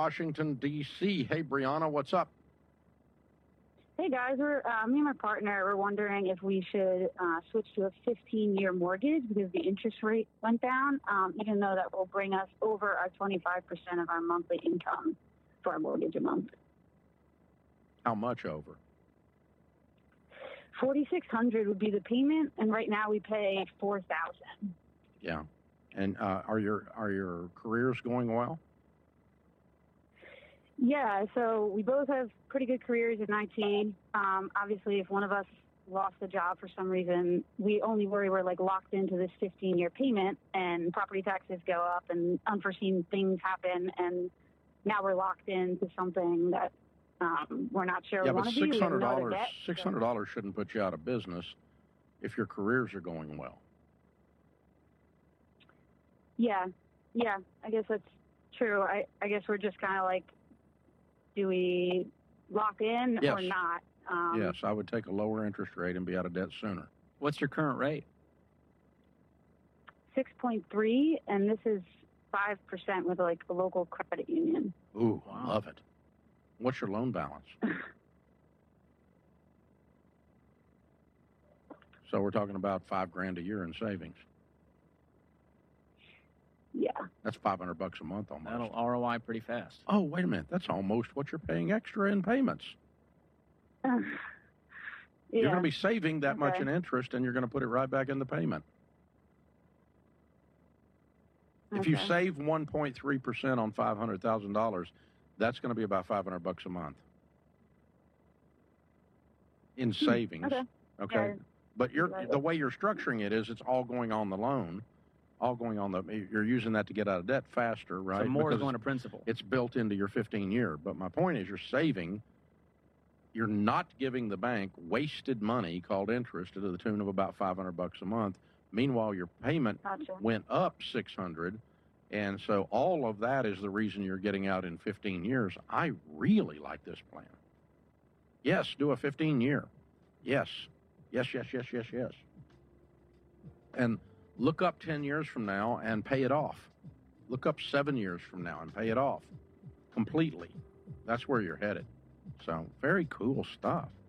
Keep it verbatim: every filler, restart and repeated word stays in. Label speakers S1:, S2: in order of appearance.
S1: Washington, D C Hey, Brianna, what's up?
S2: Hey, guys. We're, uh, me and my partner were wondering if we should uh, switch to a fifteen-year mortgage because the interest rate went down, um, even though that will bring us over our twenty-five percent of our monthly income for our mortgage a month.
S1: How much over?
S2: forty-six hundred would be the payment, and right now we pay four thousand.
S1: Yeah. And uh, are your are your careers going well?
S2: Yeah, so we both have pretty good careers in I T. Um, obviously, if one of us lost a job for some reason, we only worry we're like locked into this fifteen-year payment, and property taxes go up, and unforeseen things happen, and now we're locked into something that um, we're not sure
S1: yeah,
S2: we want to be.
S1: six hundred dollars,
S2: debt,
S1: six hundred dollars shouldn't put you out of business if your careers are going well.
S2: Yeah, yeah, I guess that's true. I, I guess we're just kind of like, do we lock in
S1: yes.
S2: or not? Um,
S1: yes, I would take a lower interest rate and be out of debt sooner.
S3: What's your current rate?
S2: six point three, and this is five percent with like a local credit union.
S1: Ooh, wow. Love it. What's your loan balance? So we're talking about five grand a year in savings.
S2: Yeah.
S1: That's five hundred bucks a month almost.
S3: That'll R O I pretty fast.
S1: Oh, wait a minute. That's almost what you're paying extra in payments.
S2: Uh, yeah.
S1: You're going to be saving that
S2: okay.
S1: much in interest, and you're going to put it right back in the payment. Okay. If you save one point three percent on five hundred thousand dollars, that's going to be about five hundred bucks a month in savings.
S2: Okay.
S1: Okay.
S2: Yeah.
S1: But you're, the way you're structuring it is it's all going on the loan. All going on the, you're using that to get out of debt faster, right?
S3: So more
S1: because
S3: is going to principal.
S1: It's built into your fifteen year. But my point is you're saving, you're not giving the bank wasted money called interest to the tune of about five hundred bucks a month. Meanwhile, your payment
S2: gotcha.
S1: went up six hundred. And so all of that is the reason you're getting out in fifteen years. I really like this plan. Yes, do a fifteen year. Yes, yes, yes, yes, yes, yes. And look up ten years from now and pay it off. Look up seven years from now and pay it off completely. That's where you're headed. So very cool stuff.